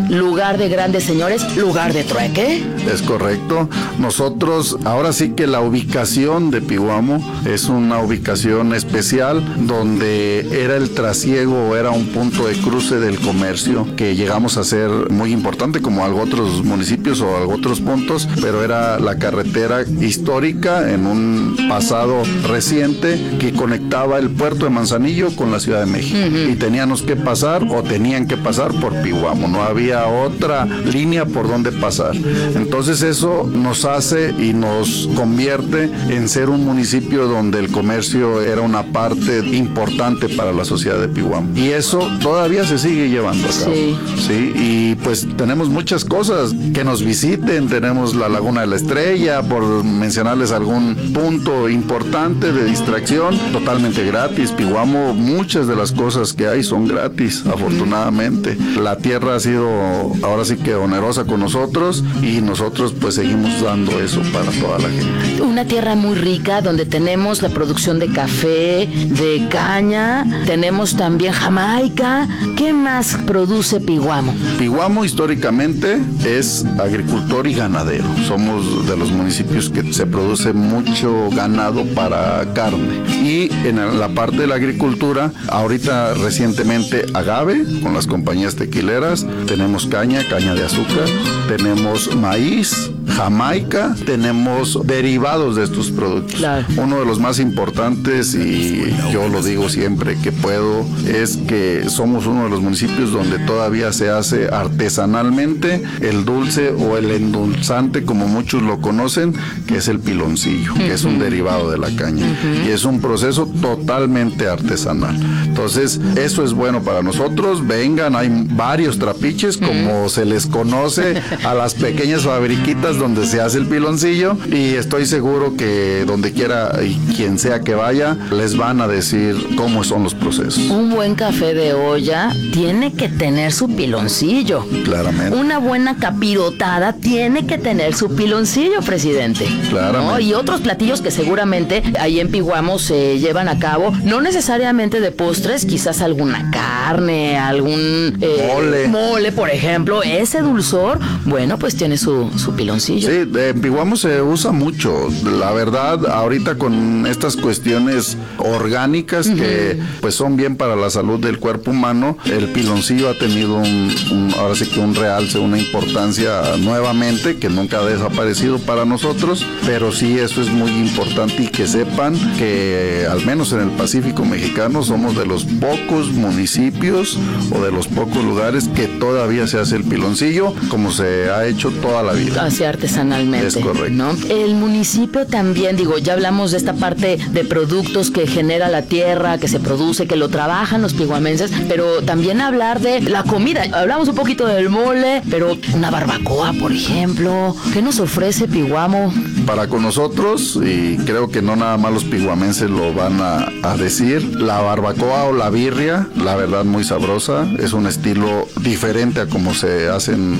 lugar de grandes señores, lugar de trueque. Es correcto. Nosotros, ahora sí que la ubicación de Pihuamo es una ubicación especial donde era el trasiego, era un punto de cruce del comercio que llegamos a ser muy importante como algo otros municipios o algo otros puntos, pero era la carretera histórica en un pasado reciente que conectaba el puerto de Manzanillo con la Ciudad de México. Y teníamos que pasar o tenían que pasar por Pihuamo, no había otra línea por donde pasar. Entonces eso nos hace y nos convierte en ser un municipio donde el comercio era una parte importante para la sociedad de Pihuamo. Y eso todavía se sigue llevando a cabo. Sí, y pues tenemos muchas cosas, que nos visiten, tenemos la Laguna de la Estrella, por mencionarles algún punto importante de distracción, totalmente gratis. Pihuamo, muchas de las cosas que hay son gratis, afortunadamente. La tierra ha sido ahora sí que onerosa con nosotros y nosotros pues seguimos dando eso para toda la gente. Una tierra muy rica donde tenemos la producción de café, de caña, tenemos también Jamaica. ¿Qué más produce Pihuamo? Pihuamo históricamente es agricultor y ganadero. Somos de los municipios que se produce mucho ganado para carne. Y en la parte de la agricultura, ahorita recientemente agave con las compañías tequileras, tenemos caña de azúcar, tenemos maíz, Jamaica, tenemos derivados de estos productos. Claro. Uno de los más importantes, y yo lo digo siempre que puedo, es que somos uno de los municipios donde todavía se hace artesanalmente el dulce o el endulzante, como muchos lo conocen, que es el piloncillo, que es un derivado de la caña. Y es un proceso totalmente artesanal. Entonces, eso es bueno para nosotros. Vengan, hay varios trapiches, como se les conoce a las pequeñas fabriquitas donde se hace el piloncillo, y estoy seguro que donde quiera y quien sea que vaya, les van a decir cómo son los procesos. Un buen café de olla tiene que tener su piloncillo. Claramente. Una buena capirotada tiene que tener su piloncillo, presidente. Claramente. ¿No? Y otros platillos que seguramente ahí en Pihuamo se llevan a cabo, no necesariamente de postres, quizás alguna carne, algún mole, por ejemplo. Ese dulzor, bueno, pues tiene su piloncillo. Sí, en Pihuamo se usa mucho. La verdad, ahorita con estas cuestiones orgánicas que pues son bien para la salud del cuerpo humano, el piloncillo ha tenido ahora sí que un realce, una importancia nuevamente que nunca ha desaparecido para nosotros, pero sí eso es muy importante, y que sepan que al menos en el Pacífico mexicano somos de los pocos municipios o de los pocos lugares que todavía se hace el piloncillo como se ha hecho toda la vida. Así artesanalmente. Es correcto. ¿No? El municipio también, ya hablamos de esta parte de productos que genera la tierra, que se produce, que lo trabajan los pihuamenses, pero también hablar de la comida. Hablamos un poquito del mole, pero una barbacoa, por ejemplo. ¿Qué nos ofrece Pihuamo? Para con nosotros, y creo que no nada más los pihuamenses lo van a decir, la barbacoa o la birria, la verdad muy sabrosa, es un estilo diferente a como se hacen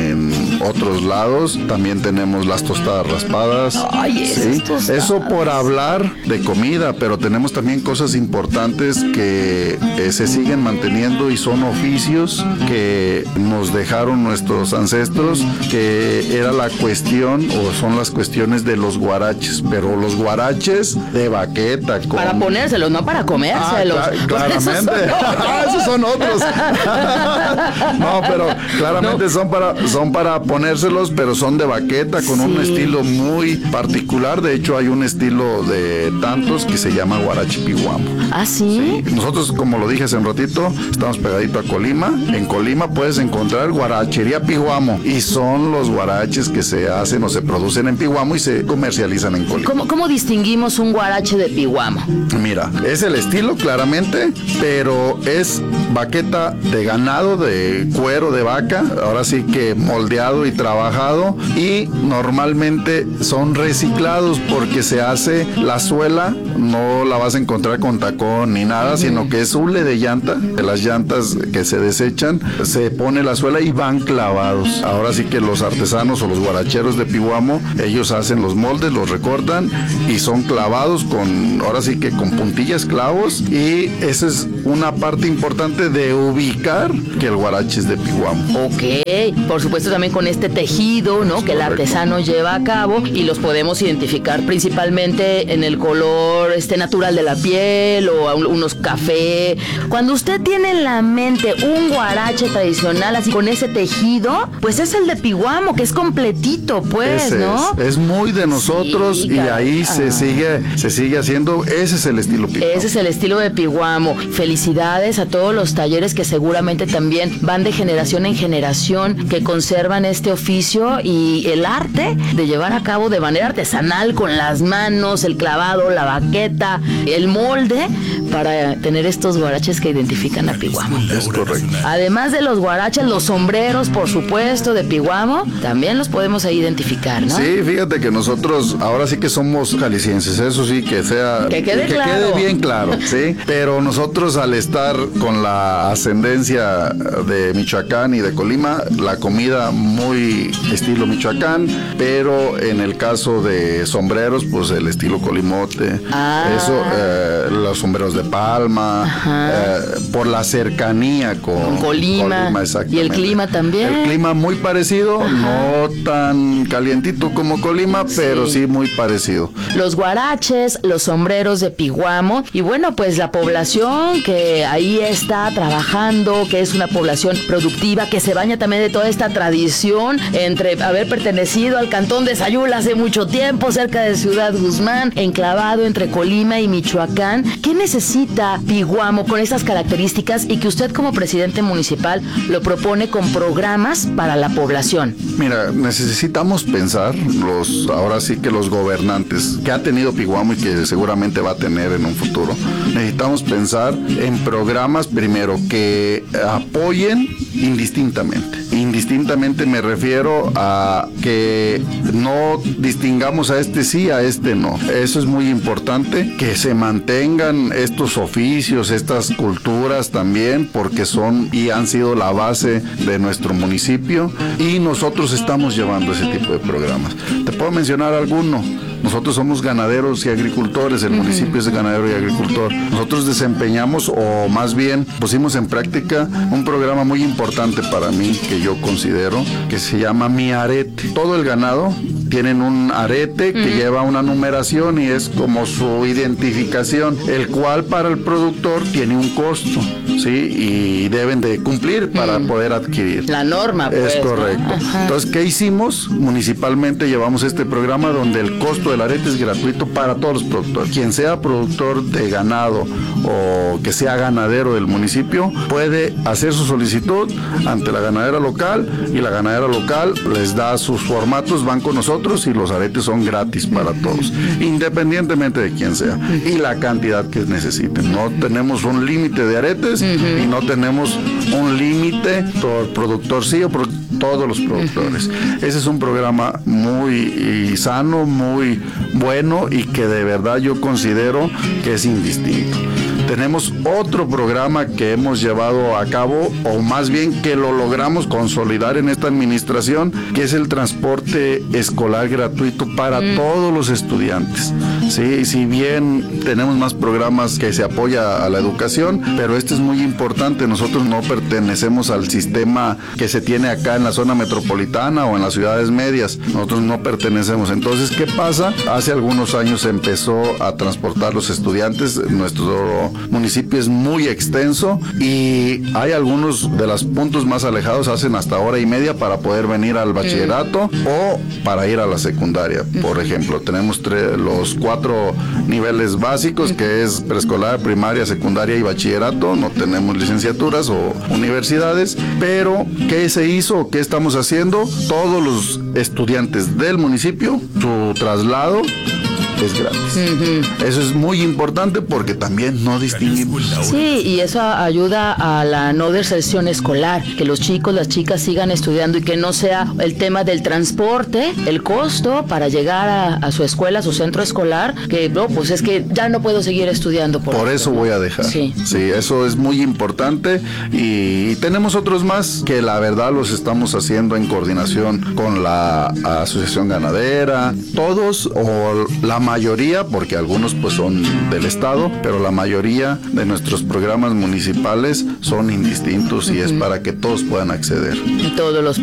en otros lados. También tenemos las tostadas raspadas. Ay, ¿sí? Tostadas. Eso por hablar de comida, pero tenemos también cosas importantes que se siguen manteniendo y son oficios que nos dejaron nuestros ancestros, que era la cuestión o son las cuestiones de los guaraches, pero los guaraches de baqueta. Para ponérselos, no para comérselos. Claramente. Esos son otros. No, pero claramente son para ponérselos, pero son de baqueta con un estilo muy particular. De hecho, hay un estilo de tantos que se llama guarache Pihuamo. ¿Ah, sí? Nosotros, como lo dije hace un ratito, estamos pegadito a Colima. En Colima puedes encontrar guarachería Pihuamo, y son los guaraches que se hacen o se producen en Pihuamo y se comercializan en Colima. ¿Cómo distinguimos un guarache de Pihuamo? Mira, es el estilo claramente, pero es baqueta de ganado, de cuero de vaca, ahora sí que moldeado y trabajado, y normalmente son reciclados porque se hace la suela, no la vas a encontrar con tacón ni nada, sino que es hule de llanta, de las llantas que se desechan, se pone la suela y van clavados. Ahora sí que los artesanos o los guaracheros de Pihuamo, ellos hacen hacen los moldes, los recortan y son clavados ahora sí que con puntillas, clavos, y esa es una parte importante de ubicar que el guarache es de Pihuamo. Ok, por supuesto también con este tejido, ¿no? Que el artesano lleva a cabo, y los podemos identificar principalmente en el color natural de la piel o unos café. Cuando usted tiene en la mente un guarache tradicional así con ese tejido, pues es el de Pihuamo, que es completito, pues, ese ¿no? Es muy de nosotros, sí, y ahí se sigue haciendo. Ese es el estilo Pihuamo. Ese es el estilo de Pihuamo. Felicidades a todos los talleres que seguramente también van de generación en generación, que conservan este oficio y el arte de llevar a cabo de manera artesanal con las manos, el clavado, la baqueta, el molde, para tener estos guaraches que identifican a Pihuamo. Es correcto. Además de los guaraches, los sombreros, por supuesto, de Pihuamo, también los podemos ahí identificar, ¿no? Sí, fíjate que nosotros ahora sí que somos jaliscienses, eso sí, que quede bien claro, ¿sí? Pero nosotros, al estar con la ascendencia de Michoacán y de Colima, la comida muy estilo Michoacán, pero en el caso de sombreros, pues el estilo colimote, los sombreros de palma, por la cercanía con Colima, y el clima también. El clima muy parecido, no tan calientito como Colima, pero sí muy parecido. Los guaraches, los sombreros de Pihuamo, y bueno, pues la población que ahí está trabajando, que es una población productiva, que se baña también de toda esta tradición, entre haber pertenecido al cantón de Sayula hace mucho tiempo, cerca de Ciudad Guzmán, enclavado entre Colima y Michoacán. ¿Qué necesita Pihuamo con estas características y que usted como presidente municipal lo propone con programas para la población? Mira, necesitamos pensar, ahora sí que los gobernantes que ha tenido Pihuamo y que seguramente va a tener en un futuro, necesitamos pensar en programas primero que apoyen indistintamente. Indistintamente me refiero a que no distingamos a este sí, a este no. Eso es muy importante, que se mantengan estos oficios, estas culturas también, porque son y han sido la base de nuestro municipio, y nosotros estamos llevando ese tipo de programas. Te puedo mencionar alguno. Nosotros somos ganaderos y agricultores, el municipio es ganadero y agricultor. Nosotros desempeñamos, o más bien pusimos en práctica, un programa muy importante para mí, que yo considero, que se llama Mi Arete. Todo el ganado tienen un arete que lleva una numeración y es como su identificación, el cual para el productor tiene un costo, ¿sí? Y deben de cumplir para poder adquirir. La norma, pues. Es correcto. ¿No? Entonces, ¿qué hicimos? Municipalmente llevamos este programa donde el costo del arete es gratuito para todos los productores. Quien sea productor de ganado o que sea ganadero del municipio puede hacer su solicitud ante la ganadera local, y la ganadera local les da sus formatos, van con nosotros, y los aretes son gratis para todos, independientemente de quién sea y la cantidad que necesiten. No tenemos un límite de aretes y no tenemos un límite por productor sí o por todos los productores. Ese es un programa muy sano, muy bueno, y que de verdad yo considero que es indistinto. Tenemos otro programa que hemos llevado a cabo, o más bien que lo logramos consolidar en esta administración, que es el transporte escolar gratuito para todos los estudiantes. Sí, si bien tenemos más programas que se apoya a la educación, pero este es muy importante. Nosotros no pertenecemos al sistema que se tiene acá en la zona metropolitana o en las ciudades medias. Nosotros no pertenecemos. Entonces, ¿qué pasa? Hace algunos años se empezó a transportar los estudiantes. Nuestro municipio es muy extenso y hay algunos de los puntos más alejados, hacen hasta hora y media para poder venir al bachillerato o para ir a la secundaria. Por ejemplo, tenemos los 4 niveles básicos, que es preescolar, primaria, secundaria y bachillerato. No tenemos licenciaturas o universidades, pero ¿qué se hizo? ¿Qué estamos haciendo? Todos los estudiantes del municipio, su traslado es gratis. Eso es muy importante porque también no distinguimos. Sí, y eso ayuda a la no deserción escolar, que los chicos, las chicas sigan estudiando y que no sea el tema del transporte, el costo para llegar a su escuela, a su centro escolar, que no, pues es que ya no puedo seguir estudiando. Por eso voy a dejar. Sí, eso es muy importante y tenemos otros más que la verdad los estamos haciendo en coordinación con la Asociación Ganadera, todos o la mayoría, porque algunos pues son del estado, pero la mayoría de nuestros programas municipales son indistintos y es para que todos puedan acceder. Todos los